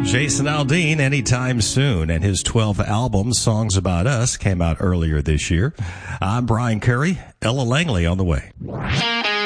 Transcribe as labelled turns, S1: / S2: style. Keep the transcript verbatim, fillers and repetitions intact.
S1: Jason Aldean, Anytime Soon, and his twelfth album, Songs About Us, came out earlier this year. I'm Brian Curry, Ella Langley on the way.